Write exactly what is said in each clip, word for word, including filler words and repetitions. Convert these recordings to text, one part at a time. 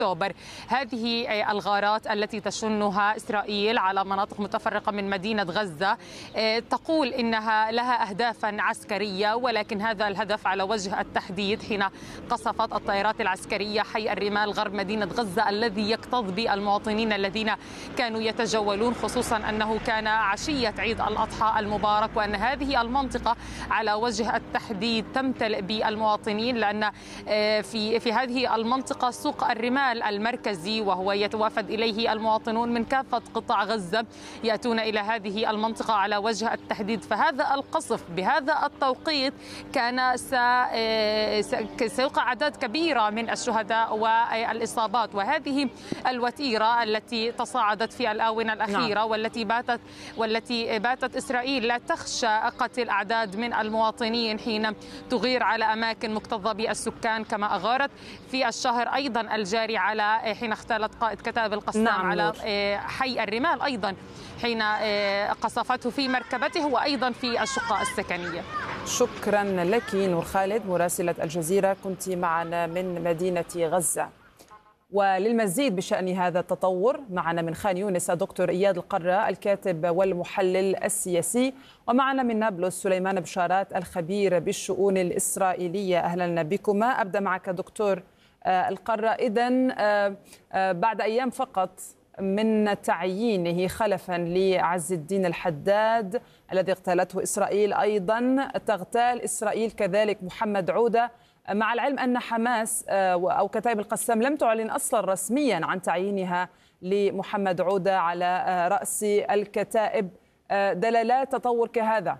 أكتوبر. هذه الغارات التي تشنها إسرائيل على مناطق متفرقة من مدينة غزة تقول إنها لها أهدافا عسكرية، ولكن هذا الهدف على وجه التحديد حين قصفت الطائرات العسكرية حي الرمال غرب مدينة غزة الذي يكتظ بالمواطنين الذين كانوا يتجولون، خصوصا أنه كان عشية عيد الأضحى المبارك، وأن هذه المنطقة على وجه التحديد تمتلئ بالمواطنين، لأن في في هذه المنطقة سوق الرمال المركزي وهو يتوافد إليه المواطنون من كافة قطاع غزة يأتون إلى هذه المنطقة على وجه التحديد. فهذا القصف بهذا التوقيت كان سيوقع أعداد كبيرة من الشهداء والإصابات، وهذه الوتيرة التي تصاعدت في الآونة الأخيرة نعم. والتي باتت والتي باتت إسرائيل لا تخشى قتل أعداد من المواطنين حين تغير على أماكن مكتظة بالسكان، كما أغارت في الشهر أيضا الجاري على حين اختالت قائد كتائب القسام نعم. على حي الرمال أيضا حين قصفته في مركبته وأيضا في الشقة السكنية. شكرا لك نور خالد مراسلة الجزيرة، كنت معنا من مدينة غزة. وللمزيد بشأن هذا التطور معنا من خان يونس الدكتور إياد القرة الكاتب والمحلل السياسي، ومعنا من نابلس سليمان بشارات الخبير بالشؤون الإسرائيلية. أهلا بكما. أبدأ معك دكتور القرة. إذن بعد أيام فقط من تعيينه خلفا لعز الدين الحداد الذي اغتالته إسرائيل، أيضا تغتال إسرائيل كذلك محمد عودة، مع العلم أن حماس أو كتائب القسام لم تعلن أصلا رسميا عن تعيينها لمحمد عودة على رأس الكتائب. دلالات تطور كهذا؟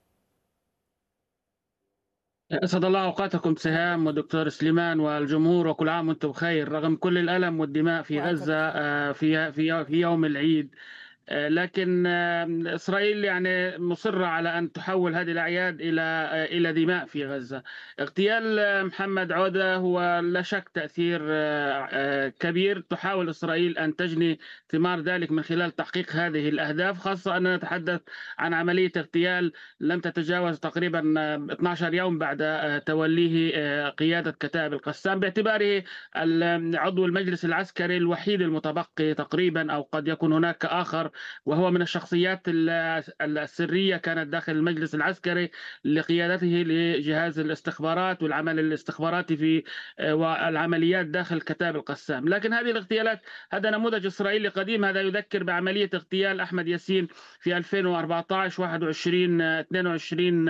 أسعد الله أوقاتكم سهام ودكتور سليمان والجمهور، وكل عام وأنتم بخير رغم كل الألم والدماء في غزة في في في يوم العيد. لكن إسرائيل يعني مصرة على أن تحول هذه الأعياد إلى إلى دماء في غزة. اغتيال محمد عودة هو لا شك تأثير كبير، تحاول إسرائيل أن تجني ثمار ذلك من خلال تحقيق هذه الأهداف، خاصة أننا نتحدث عن عملية اغتيال لم تتجاوز تقريبا اثني عشر يوم بعد توليه قيادة كتائب القسام، باعتباره عضو المجلس العسكري الوحيد المتبقي تقريبا، أو قد يكون هناك آخر، وهو من الشخصيات السرية كانت داخل المجلس العسكري لقيادته لجهاز الاستخبارات والعمل الاستخباراتي في والعمليات داخل كتائب القسام. لكن هذه الاغتيالات هذا نموذج إسرائيلي قديم، هذا يذكر بعملية اغتيال أحمد ياسين في ألفين وأربعة عشر واحد وعشرين اثنين وعشرين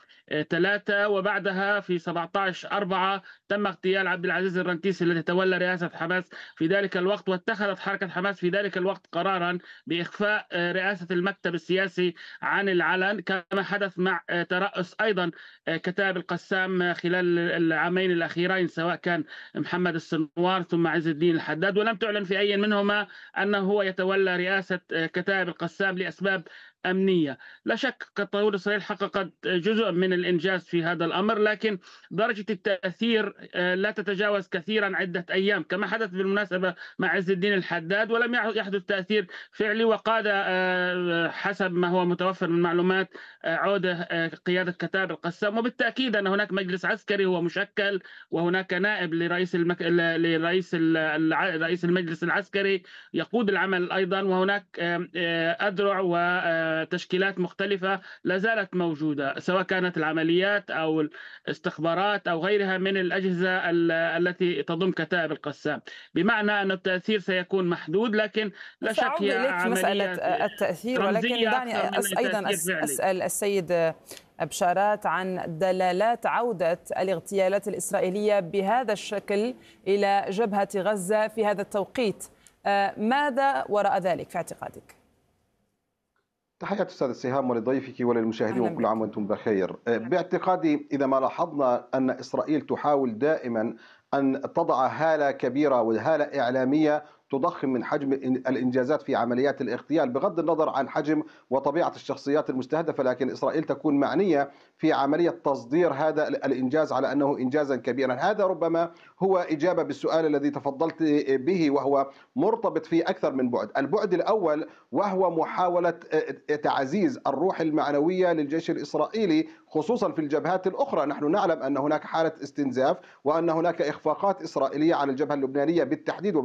ثلاثة، وبعدها في سبعة عشر أربعة تم اغتيال عبد العزيز الرنتيسي الذي تولى رئاسة حماس في ذلك الوقت، واتخذت حركة حماس في ذلك الوقت قرارا بإخفاء رئاسة المكتب السياسي عن العلن، كما حدث مع ترأس أيضا كتائب القسام خلال العامين الأخيرين، سواء كان محمد السنوار ثم عز الدين الحداد، ولم تعلن في أي منهما أنه هو يتولى رئاسة كتائب القسام لأسباب أمنية. لا شك تطور إسرائيل حققت جزء من الإنجاز في هذا الأمر، لكن درجة التأثير لا تتجاوز كثيرا عدة أيام، كما حدث بالمناسبة مع عز الدين الحداد، ولم يحدث تأثير فعلي، وقاد حسب ما هو متوفر من معلومات عودة قيادة كتائب القسام. وبالتأكيد أن هناك مجلس عسكري هو مشكل، وهناك نائب لرئيس المك... لرئيس ال... رئيس المجلس العسكري يقود العمل أيضا، وهناك أذرع و تشكيلات مختلفة لا زالت موجودة، سواء كانت العمليات أو الاستخبارات أو غيرها من الأجهزة التي تضم كتائب القسام، بمعنى أن التأثير سيكون محدود. لكن لا شك هي مسألة التأثير، ولكن دعني أيضا أسأل السيد بشارات عن دلالات عودة الاغتيالات الإسرائيلية بهذا الشكل إلى جبهة غزة في هذا التوقيت. ماذا وراء ذلك في اعتقادك؟ تحياتي أستاذ سهام ولضيفك وللمشاهدين وكل عام وأنتم بخير. باعتقادي إذا ما لاحظنا أن إسرائيل تحاول دائما أن تضع هالة كبيرة وهالة إعلامية تضخم من حجم الإنجازات في عمليات الاغتيال بغض النظر عن حجم وطبيعة الشخصيات المستهدفة، لكن إسرائيل تكون معنية في عملية تصدير هذا الإنجاز على أنه إنجازا كبيرا. هذا ربما هو إجابة بالسؤال الذي تفضلت به، وهو مرتبط في أكثر من بعد. البعد الأول وهو محاولة تعزيز الروح المعنوية للجيش الإسرائيلي خصوصا في الجبهات الأخرى. نحن نعلم أن هناك حالة استنزاف وأن هناك إخفاقات إسرائيلية على الجبهة اللبنانية بالتحديد